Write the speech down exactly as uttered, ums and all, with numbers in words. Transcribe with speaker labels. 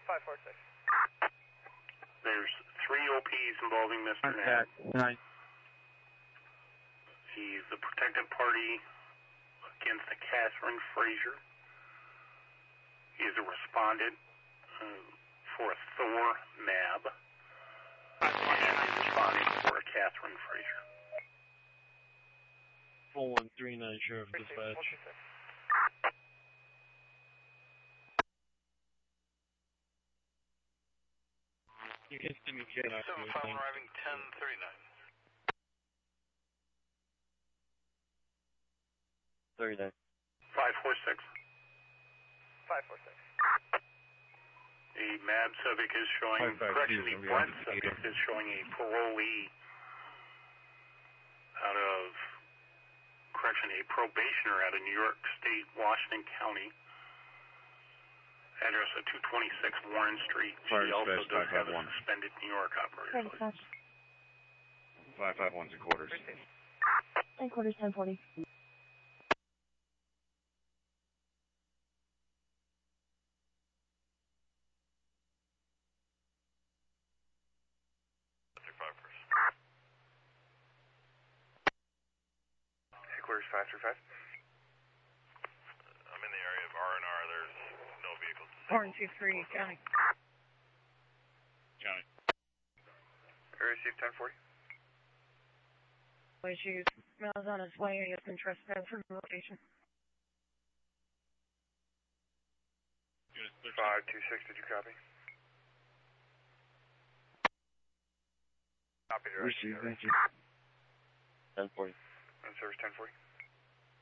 Speaker 1: five four six.
Speaker 2: There's three O Ps involving Mister Nab.
Speaker 3: Nine.
Speaker 2: He's the protected party against the Catherine Frazier. He is a respondent uh, for a Thor Mab. And he's responding for a Catherine Frazier.
Speaker 3: four one three nine, Sheriff Dispatch. You can send me J nine.
Speaker 1: seven five arriving ten thirty-nine.
Speaker 3: thirty-nine.
Speaker 2: five four six.
Speaker 1: five four six.
Speaker 2: The Mab Civic is showing, correction, the Brent Civic is showing a parolee out of, correction, a probationer out of New York State, Washington County. Address at two twenty-six Warren Street. She
Speaker 4: Fire
Speaker 2: also
Speaker 4: dispatch,
Speaker 2: does have a
Speaker 4: five five one.
Speaker 2: suspended New York operator.
Speaker 4: five five one's and quarters.
Speaker 5: And quarters ten forty.
Speaker 1: Headquarters five three five. I'm in the area of R and R. There's no vehicles.
Speaker 5: Horn two three, county.
Speaker 4: County.
Speaker 1: Area received ten forty.
Speaker 5: Issues. Mail's on his way. He has been trespassed from the location.
Speaker 1: five two six, did you copy? Copy,
Speaker 3: Receive, thank you. ten forty.
Speaker 1: And service ten forty.